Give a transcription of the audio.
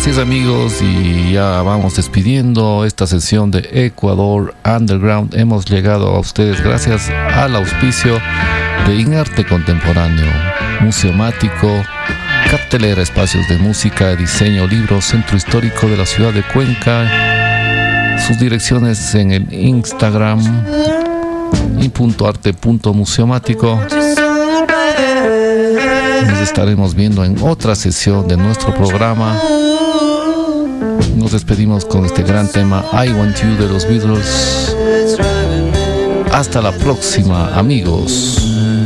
Así es, amigos, y ya vamos despidiendo esta sesión de Ecuador Underground. Hemos llegado a ustedes gracias al auspicio de Inarte Contemporáneo, Museomático, Cartelera, espacios de música, diseño, libros, Centro Histórico de la ciudad de Cuenca. Sus direcciones en el Instagram in.arte.museomático. Nos estaremos viendo en otra sesión de nuestro programa. Nos despedimos con este gran tema I Want You de los Beatles. Hasta la próxima, amigos.